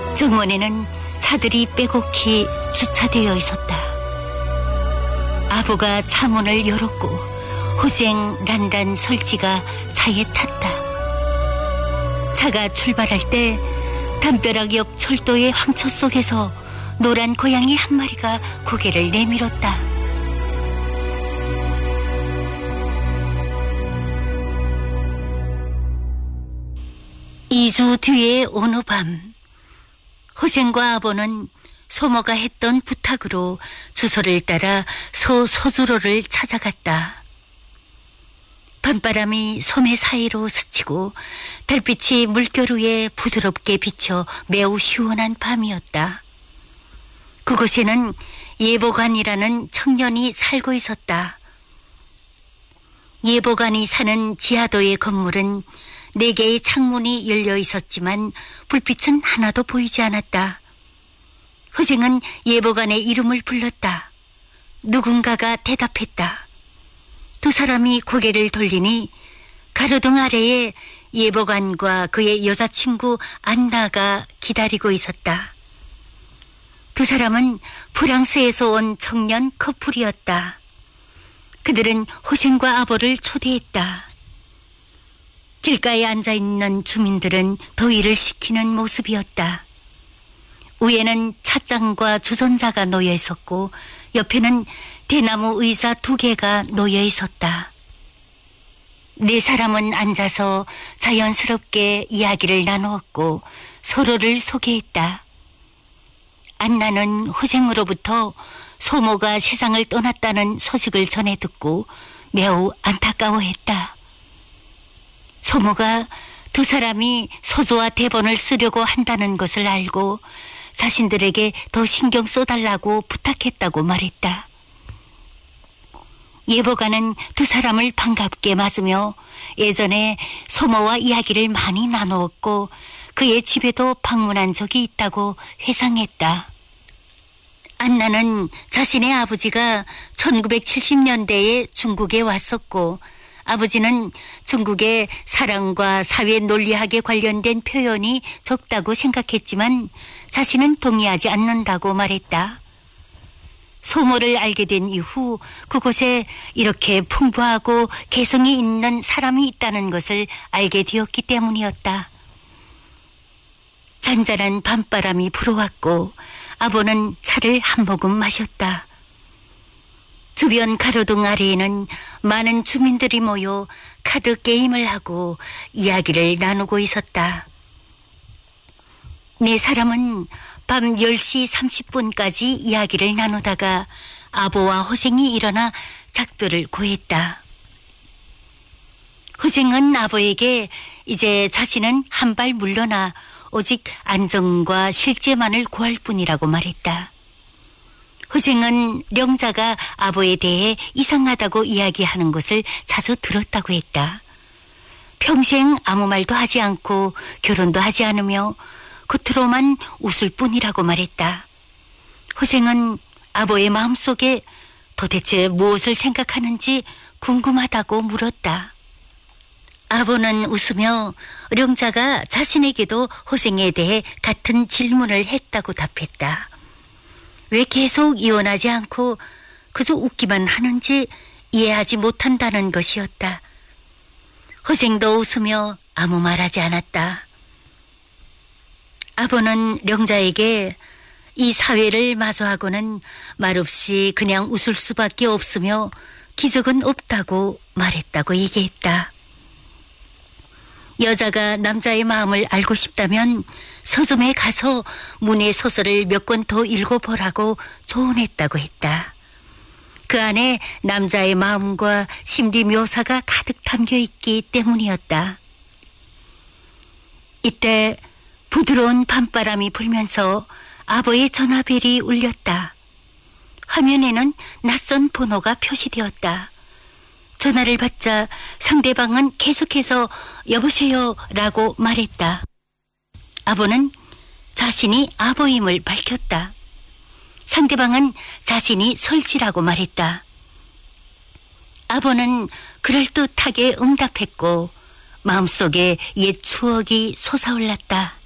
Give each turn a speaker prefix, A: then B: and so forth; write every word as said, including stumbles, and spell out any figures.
A: 정원에는 차들이 빼곡히 주차되어 있었다. 아부가 차문을 열었고 호생, 란란, 설지가 차에 탔다. 차가 출발할 때 담벼락옆 철도의 황처 속에서 노란 고양이 한 마리가 고개를 내밀었다. 이 주 뒤에 어느 밤 호생과 아버는 소모가 했던 부탁으로 주소를 따라 소 소주로를 찾아갔다. 밤바람이 섬의 사이로 스치고 달빛이 물결 위에 부드럽게 비쳐 매우 시원한 밤이었다. 그곳에는 예보관이라는 청년이 살고 있었다. 예보관이 사는 지하도의 건물은 네 개의 창문이 열려 있었지만 불빛은 하나도 보이지 않았다. 호생은 예보관의 이름을 불렀다. 누군가가 대답했다. 두 사람이 고개를 돌리니 가로등 아래에 예보관과 그의 여자친구 안나가 기다리고 있었다. 두 사람은 프랑스에서 온 청년 커플이었다. 그들은 호생과 아버를 초대했다. 길가에 앉아있는 주민들은 더위를 식히는 모습이었다. 위에는 찻잔과 주전자가 놓여 있었고 옆에는 대나무 의자 두 개가 놓여 있었다. 네 사람은 앉아서 자연스럽게 이야기를 나누었고 서로를 소개했다. 안나는 호생으로부터 소모가 세상을 떠났다는 소식을 전해 듣고 매우 안타까워했다. 소모가 두 사람이 소조와 대본을 쓰려고 한다는 것을 알고 자신들에게 더 신경 써달라고 부탁했다고 말했다. 예보관은 두 사람을 반갑게 맞으며 예전에 소모와 이야기를 많이 나누었고 그의 집에도 방문한 적이 있다고 회상했다. 안나는 자신의 아버지가 천구백칠십 년대에 중국에 왔었고 아버지는 중국의 사랑과 사회 논리학에 관련된 표현이 적다고 생각했지만 자신은 동의하지 않는다고 말했다. 소모를 알게 된 이후 그곳에 이렇게 풍부하고 개성이 있는 사람이 있다는 것을 알게 되었기 때문이었다. 잔잔한 밤바람이 불어왔고 아버는 차를 한 모금 마셨다. 주변 가로등 아래에는 많은 주민들이 모여 카드 게임을 하고 이야기를 나누고 있었다. 네 사람은 밤 열 시 삼십 분까지 이야기를 나누다가 아보와 호생이 일어나 작별을 구했다. 호생은 아보에게 이제 자신은 한 발 물러나 오직 안정과 실제만을 구할 뿐이라고 말했다. 호생은 령자가 아보에 대해 이상하다고 이야기하는 것을 자주 들었다고 했다. 평생 아무 말도 하지 않고 결혼도 하지 않으며 겉으로만 웃을 뿐이라고 말했다. 호생은 아보의 마음속에 도대체 무엇을 생각하는지 궁금하다고 물었다. 아보는 웃으며 령자가 자신에게도 호생에 대해 같은 질문을 했다고 답했다. 왜 계속 이혼하지 않고 그저 웃기만 하는지 이해하지 못한다는 것이었다. 호생도 웃으며 아무 말하지 않았다. 아버는 령자에게 이 사회를 마주하고는 말없이 그냥 웃을 수밖에 없으며 기적은 없다고 말했다고 얘기했다. 여자가 남자의 마음을 알고 싶다면 서점에 가서 문의 소설을 몇 권 더 읽어보라고 조언했다고 했다. 그 안에 남자의 마음과 심리 묘사가 가득 담겨 있기 때문이었다. 이때 부드러운 밤바람이 불면서 아버의 전화벨이 울렸다. 화면에는 낯선 번호가 표시되었다. 전화를 받자 상대방은 계속해서 여보세요 라고 말했다. 아버는 자신이 아버임을 밝혔다. 상대방은 자신이 설지라고 말했다. 아버는 그럴듯하게 응답했고 마음속에 옛 추억이 솟아올랐다.